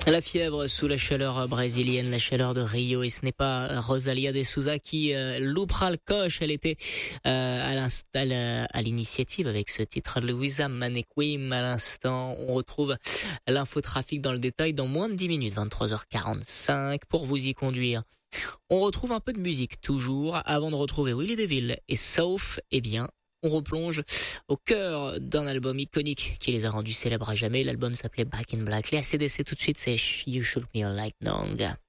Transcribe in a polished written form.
La fièvre sous la chaleur brésilienne, la chaleur de Rio, et ce n'est pas Rosalia de Souza qui loupera le coche. Elle était à l'initiative avec ce titre. Luisa Manequim à l'instant. On retrouve l'infotrafic dans le détail dans moins de 10 minutes, 23h45 pour vous y conduire. On retrouve un peu de musique toujours avant de retrouver Willy DeVille et sauf, eh bien, on replonge au cœur d'un album iconique qui les a rendus célèbres à jamais. L'album s'appelait Back in Black. Les AC/DC tout de suite, c'est You Shoot Me Like Dog.